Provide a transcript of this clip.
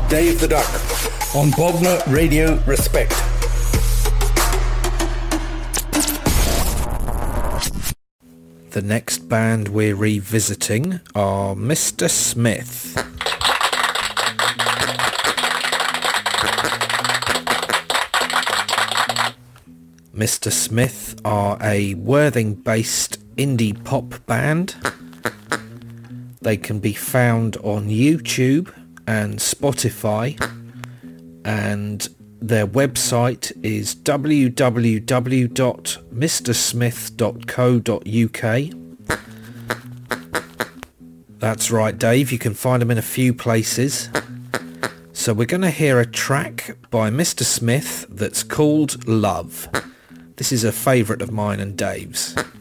Dave the Duck on Bognor Radio Respect. The next band we're revisiting are Mr. Smith. Mr. Smith are a Worthing-based indie pop band. They can be found on YouTube and Spotify, and their website is www.mrsmith.co.uk. That's right, Dave, you can find them in a few places. So we're going to hear a track by Mr. Smith that's called Love. This is a favourite of mine and Dave's.